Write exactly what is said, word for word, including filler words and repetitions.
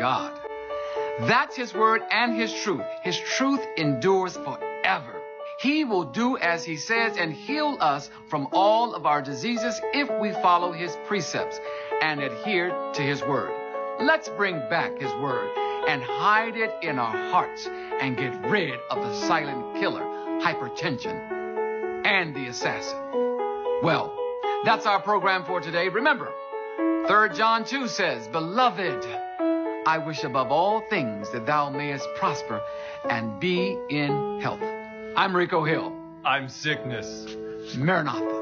God. That's his word and his truth. His truth endures forever. He will do as he says and heal us from all of our diseases if we follow his precepts and adhere to his word. Let's bring back his word and hide it in our hearts and get rid of the silent killer, hypertension, and the assassin. Well, that's our program for today. Remember, Third John two says, Beloved, I wish above all things that thou mayest prosper and be in health. I'm Rico Hill. I'm Sickness. Maranatha.